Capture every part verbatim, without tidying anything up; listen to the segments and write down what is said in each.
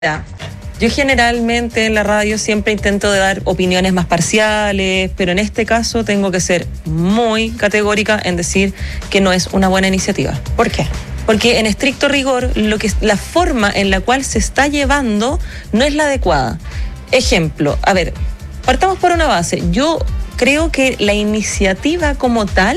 Yo generalmente en la radio siempre intento de dar opiniones más parciales, pero en este caso tengo que ser muy categórica en decir que no es una buena iniciativa. ¿Por qué? Porque en estricto rigor, lo que la forma en la cual se está llevando no es la adecuada. Ejemplo, a ver, partamos por una base. Yo creo que la iniciativa como tal,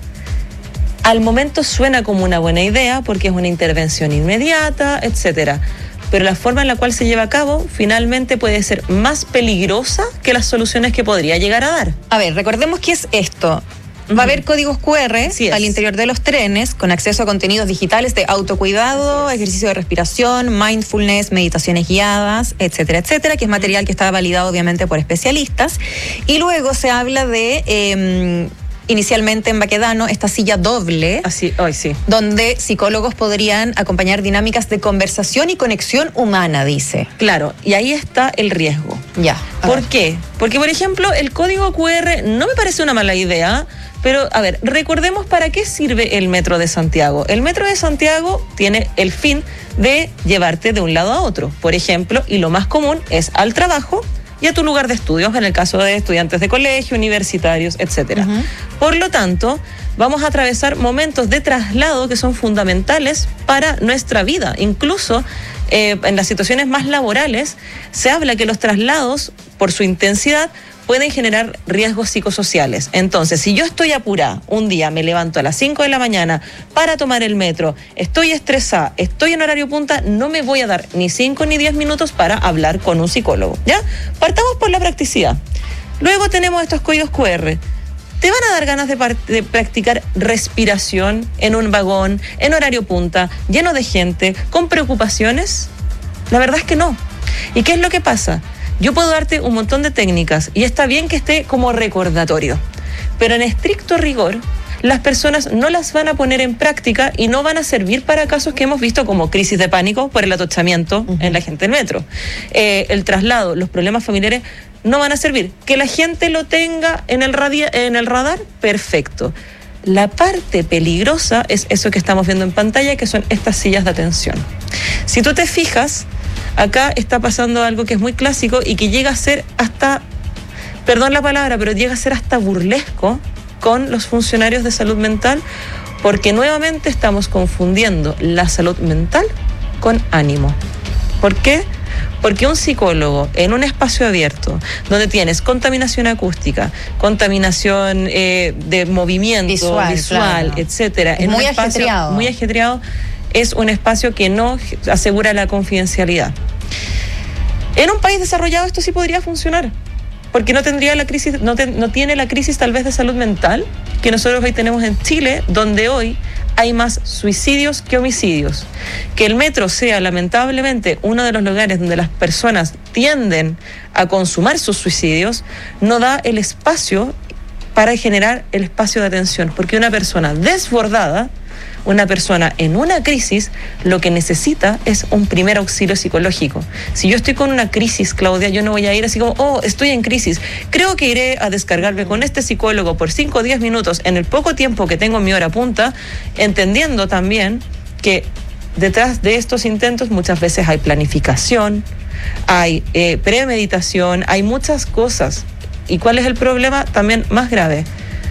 al momento suena como una buena idea porque es una intervención inmediata, etcétera. Pero la forma en la cual se lleva a cabo finalmente puede ser más peligrosa que las soluciones que podría llegar a dar. A ver, recordemos qué es esto. Va a haber códigos cu erre al interior de los trenes con acceso a contenidos digitales de autocuidado, ejercicio de respiración, mindfulness, meditaciones guiadas, etcétera, etcétera, que es material que está validado obviamente por especialistas. Y luego se habla de... Eh, inicialmente en Baquedano, esta silla doble, Así, hoy sí. donde psicólogos podrían acompañar dinámicas de conversación y conexión humana, dice. Claro, y ahí está el riesgo. Ya. ¿Por ver. qué? Porque, por ejemplo, el código cu erre no me parece una mala idea, pero, a ver, recordemos para qué sirve el Metro de Santiago. El Metro de Santiago tiene el fin de llevarte de un lado a otro, por ejemplo, y lo más común es al trabajo y a tu lugar de estudios, en el caso de estudiantes de colegio, universitarios, etcétera. Uh-huh. Por lo tanto, vamos a atravesar momentos de traslado que son fundamentales para nuestra vida. Incluso eh, en las situaciones más laborales se habla que los traslados, por su intensidad, pueden generar riesgos psicosociales. Entonces, si yo estoy apurada, un día me levanto a las cinco de la mañana para tomar el metro, estoy estresada, estoy en horario punta, no me voy a dar ni cinco ni diez minutos para hablar con un psicólogo, ¿ya? Partamos por la practicidad. Luego tenemos estos códigos cu erre. ¿Te van a dar ganas de, part- de practicar respiración en un vagón, en horario punta, lleno de gente, con preocupaciones? La verdad es que no. ¿Y qué es lo que pasa? Yo puedo darte un montón de técnicas y está bien que esté como recordatorio, pero en estricto rigor las personas no las van a poner en práctica y no van a servir para casos que hemos visto como crisis de pánico por el atochamiento uh-huh. en la gente del metro. Eh, el traslado, los problemas familiares no van a servir. Que la gente lo tenga en el, radia- en el radar, perfecto. La parte peligrosa es eso que estamos viendo en pantalla, que son estas sillas de atención. Si tú te fijas, acá está pasando algo que es muy clásico y que llega a ser hasta, perdón la palabra, pero llega a ser hasta burlesco con los funcionarios de salud mental, porque nuevamente estamos confundiendo la salud mental con ánimo. ¿Por qué? Porque un psicólogo en un espacio abierto, donde tienes contaminación acústica, contaminación eh, de movimiento visual, visual claro. etcétera, en muy un espacio ajetreado. muy ajetreado, es un espacio que no asegura la confidencialidad. En un país desarrollado esto sí podría funcionar, porque no tendría la crisis, no, te, no tiene la crisis tal vez de salud mental que nosotros hoy tenemos en Chile, donde hoy hay más suicidios que homicidios. Que el metro sea lamentablemente uno de los lugares donde las personas tienden a consumar sus suicidios, no da el espacio para generar el espacio de atención, porque una persona desbordada, una persona en una crisis, lo que necesita es un primer auxilio psicológico. Si yo estoy con una crisis, Claudia, yo no voy a ir así como, oh, estoy en crisis, creo que iré a descargarme con este psicólogo por cinco o diez minutos en el poco tiempo que tengo en mi hora punta, entendiendo también que detrás de estos intentos muchas veces hay planificación, hay eh, premeditación, hay muchas cosas. ¿Y cuál es el problema también más grave?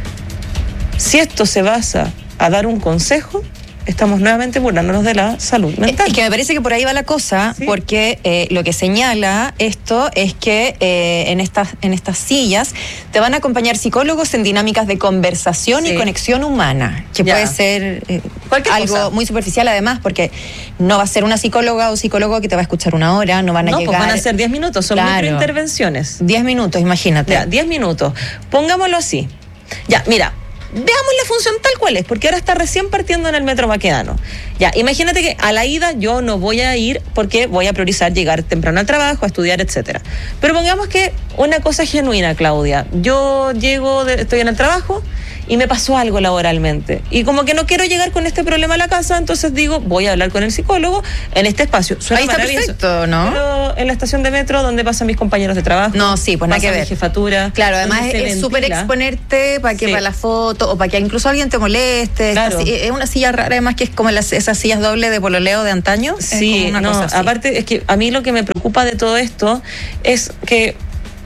Si esto se basa a dar un consejo, estamos nuevamente burlándonos de la salud mental. Es que me parece que por ahí va la cosa, ¿sí? Porque eh, lo que señala esto es que eh, en estas en estas sillas te van a acompañar psicólogos en dinámicas de conversación sí. y conexión humana, que ya. puede ser eh, algo cosa. muy superficial además, porque no va a ser una psicóloga o psicólogo que te va a escuchar una hora, no van a no, llegar... No, pues van a ser diez minutos, son claro. microintervenciones. diez minutos, imagínate. Ya, diez minutos. Pongámoslo así. Ya, mira, veamos la función tal cual es, porque ahora está recién partiendo en el Metro Baquedano. Ya, imagínate que a la ida yo no voy a ir porque voy a priorizar llegar temprano al trabajo, a estudiar, etcétera. Pero pongamos que una cosa genuina, Claudia. Yo llego, de, estoy en el trabajo y me pasó algo laboralmente. Y como que no quiero llegar con este problema a la casa, entonces digo, voy a hablar con el psicólogo en este espacio. Suena Ahí está perfecto, ¿no? Pero en la estación de metro, donde pasan mis compañeros de trabajo. No, sí, pues nada que ver. Mi jefatura. Claro, además es súper exponerte para que sí. para la foto o para que incluso alguien te moleste. Claro. Es una silla rara, además que es como las, esas sillas dobles de pololeo de antaño. Sí, es como una no, cosa así. Aparte es que a mí lo que me preocupa de todo esto es que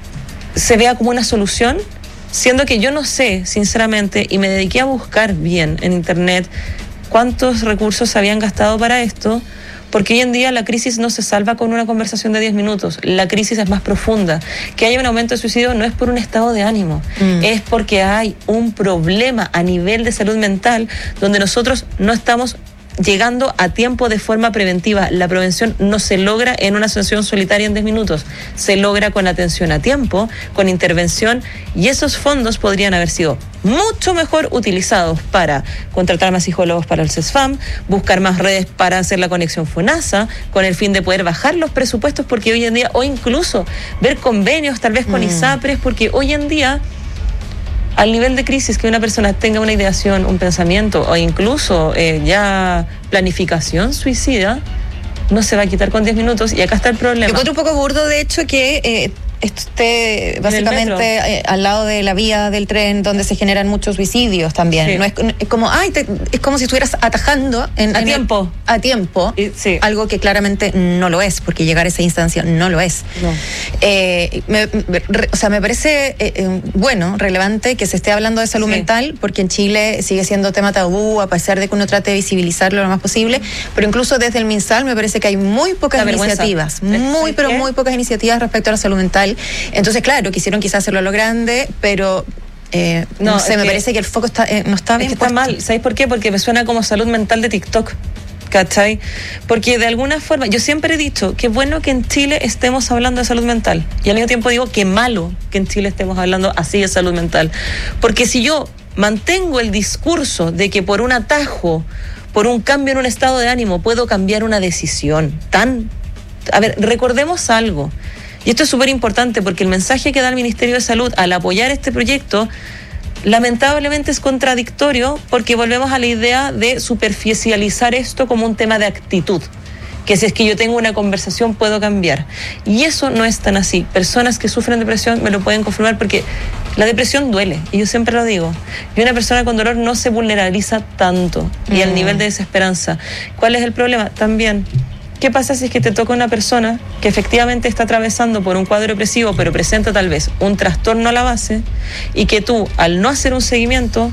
se vea como una solución, siendo que yo no sé, sinceramente, y me dediqué a buscar bien en internet cuántos recursos se habían gastado para esto, porque hoy en día la crisis no se salva con una conversación de diez minutos, la crisis es más profunda. Que haya un aumento de suicidio no es por un estado de ánimo, mm. es porque hay un problema a nivel de salud mental donde nosotros no estamos llegando a tiempo de forma preventiva. La prevención no se logra en una sesión solitaria en diez minutos, se logra con atención a tiempo, con intervención, y esos fondos podrían haber sido mucho mejor utilizados para contratar más psicólogos para el CESFAM, buscar más redes para hacer la conexión FONASA, con el fin de poder bajar los presupuestos, porque hoy en día, o incluso ver convenios tal vez con mm. ISAPRES, porque hoy en día al nivel de crisis que una persona tenga una ideación, un pensamiento o incluso eh, ya planificación suicida, no se va a quitar con diez minutos, y acá está el problema. Yo encuentro un poco burdo, de hecho, que eh, esto esté básicamente eh, al lado de la vía del tren donde se generan muchos suicidios también. Sí. No es, es como, ay, te, es como si estuvieras atajando en, a en tiempo. El, a tiempo, y, sí. algo que claramente no lo es, porque llegar a esa instancia no lo es. No. Eh, me, me, re, o sea, me parece eh, eh, bueno, relevante que se esté hablando de salud sí. mental, porque en Chile sigue siendo tema tabú, a pesar de que uno trate de visibilizarlo lo más posible, pero incluso desde el MinSal me parece que hay muy pocas la iniciativas, vergüenza. muy, pero muy pocas iniciativas respecto a la salud mental. Entonces, claro, quisieron quizás hacerlo a lo grande, pero eh, no, no sé, me que, parece que el foco está, eh, no está bien es que está puesto. mal. ¿Sabéis por qué? Porque me suena como salud mental de TikTok, ¿cachai? Porque de alguna forma, yo siempre he dicho que bueno que en Chile estemos hablando de salud mental, y al mismo tiempo digo que malo que en Chile estemos hablando así de salud mental, porque si yo mantengo el discurso de que por un atajo, por un cambio en un estado de ánimo puedo cambiar una decisión tan... A ver, recordemos algo. Y esto es súper importante, porque el mensaje que da el Ministerio de Salud al apoyar este proyecto lamentablemente es contradictorio, porque volvemos a la idea de superficializar esto como un tema de actitud, que si es que yo tengo una conversación puedo cambiar. Y eso no es tan así. Personas que sufren depresión me lo pueden confirmar, porque la depresión duele, y yo siempre lo digo. Y una persona con dolor no se vulnerabiliza tanto, y mm. al nivel de desesperanza. ¿Cuál es el problema? También, ¿qué pasa si es que te toca una persona que efectivamente está atravesando por un cuadro depresivo, pero presenta tal vez un trastorno a la base, y que tú, al no hacer un seguimiento,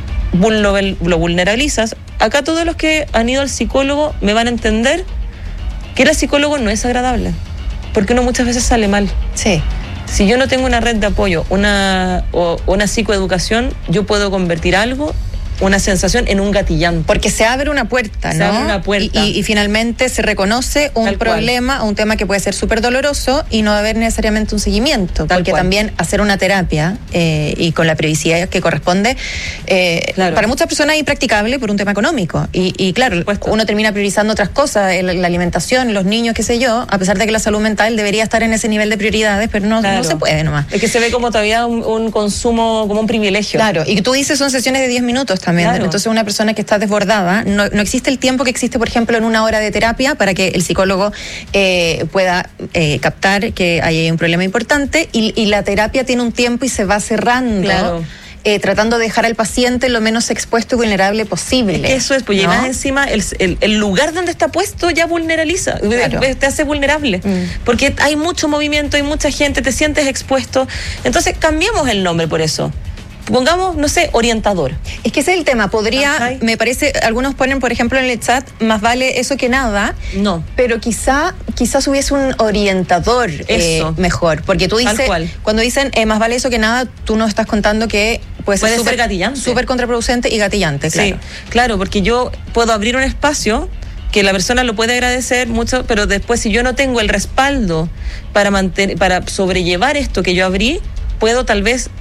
lo, lo vulnerabilizas? Acá todos los que han ido al psicólogo me van a entender que ir al psicólogo no es agradable, porque uno muchas veces sale mal. Sí. Si yo no tengo una red de apoyo, una, o una psicoeducación, yo puedo convertir algo, una sensación, en un gatillante. Porque se abre una puerta, se ¿no? Se abre una puerta. Y, y, y finalmente se reconoce un Tal problema, cual. un tema que puede ser súper doloroso, y no haber necesariamente un seguimiento. Tal porque cual. También hacer una terapia, eh, y con la previsión que corresponde, eh, claro. para muchas personas es impracticable por un tema económico. Y, y claro, uno termina priorizando otras cosas, el, la alimentación, los niños, qué sé yo, a pesar de que la salud mental debería estar en ese nivel de prioridades, pero no, claro. no se puede nomás. Es que se ve como todavía un, un consumo, como un privilegio. Claro, y tú dices son sesiones de diez minutos también. Claro. Entonces una persona que está desbordada, no, no existe el tiempo que existe, por ejemplo, en una hora de terapia, para que el psicólogo eh, pueda eh, captar que hay un problema importante, y, y la terapia tiene un tiempo y se va cerrando. Claro. Eh, tratando de dejar al paciente lo menos expuesto y vulnerable posible. Es que eso es, pues, ¿no? Y más encima el, el, el lugar donde está puesto ya vulneraliza, claro. te hace vulnerable, mm. porque hay mucho movimiento, hay mucha gente, te sientes expuesto. Entonces cambiemos el nombre por eso. Pongamos, no sé, orientador. Es que ese es el tema. Podría, Ajay. me parece, algunos ponen, por ejemplo, en el chat, más vale eso que nada. No. Pero quizá, quizás hubiese un orientador eh, mejor. Porque tú dices, cuando dicen eh, más vale eso que nada, tú nos estás contando que puede ser súper gatillante. Súper contraproducente y gatillante, claro. Sí, claro, porque yo puedo abrir un espacio que la persona lo puede agradecer mucho, pero después, si yo no tengo el respaldo para mantener, para sobrellevar esto que yo abrí, puedo tal vez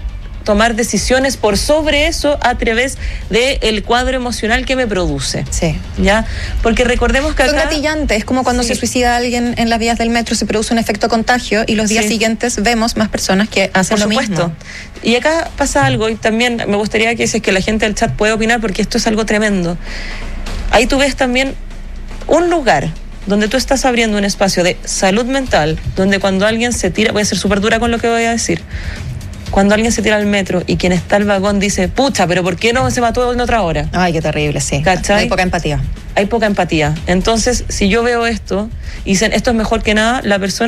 tomar decisiones por sobre eso a través del cuadro emocional que me produce. Sí. ¿Ya? Porque recordemos que acá... Son gatillantes, es como cuando sí. se suicida alguien en las vías del metro, se produce un efecto contagio y los días sí. siguientes vemos más personas que hacen por lo supuesto. mismo. Y acá pasa algo, y también me gustaría que, si es que la gente del chat puede opinar, porque esto es algo tremendo. Ahí tú ves también un lugar donde tú estás abriendo un espacio de salud mental, donde cuando alguien se tira, voy a ser súper dura con lo que voy a decir, cuando alguien se tira al metro y quien está al vagón dice, pucha, pero ¿por qué no se mató en otra hora? Ay, qué terrible, sí. ¿Cachai? Hay poca empatía. Hay poca empatía. Entonces, si yo veo esto y dicen, esto es mejor que nada, la persona